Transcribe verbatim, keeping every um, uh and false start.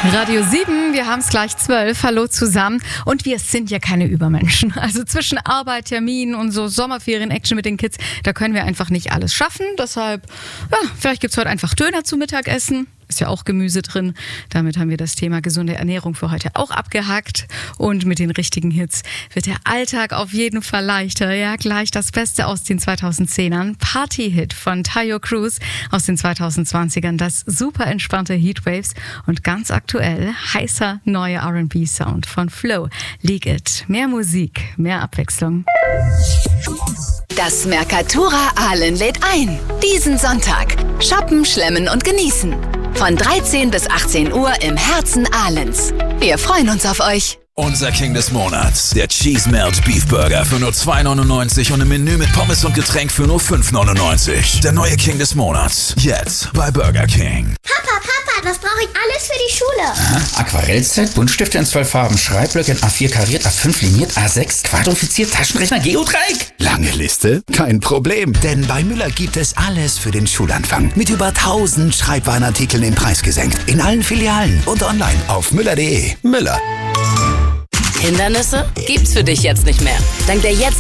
Radio sieben, wir haben es gleich zwölf. Hallo zusammen. Und wir sind ja keine Übermenschen. Also zwischen Arbeit, Terminen und so Sommerferien-Action mit den Kids, da können wir einfach nicht alles schaffen. Deshalb, ja, vielleicht gibt's heute einfach Döner zum Mittagessen. Ist ja auch Gemüse drin. Damit haben wir das Thema gesunde Ernährung für heute auch abgehakt. Und mit den richtigen Hits wird der Alltag auf jeden Fall leichter. Ja, gleich das Beste aus den zweitausendzehnern. Party-Hit von Taio Cruz aus den zweitausendzwanzigern. Das super entspannte Heatwaves. Und ganz aktuell heißer neuer R and B-Sound von Flo. League It. Mehr Musik, mehr Abwechslung. Das Mercatura Aalen lädt ein. Diesen Sonntag. Shoppen, schlemmen und genießen. Von dreizehn bis achtzehn Uhr im Herzen Ahlens. Wir freuen uns auf euch. Unser King des Monats, der Cheese Melt Beef Burger für nur zwei neunundneunzig und ein Menü mit Pommes und Getränk für nur fünf neunundneunzig. Der neue King des Monats, jetzt bei Burger King. Papa, Papa, was brauche ich alles für die Schule? Aha, Aquarellset, Buntstifte in zwölf Farben, Schreibblöcke in A vier kariert, A fünf liniert, A sechs quadrifiziert, Taschenrechner, Geodreieck. Lange Liste? Kein Problem, denn bei Müller gibt es alles für den Schulanfang. Mit über tausend Schreibwarenartikeln im Preis gesenkt. In allen Filialen und online auf müller punkt de. Müller. Hindernisse gibt's für dich jetzt nicht mehr. Dank der jetzt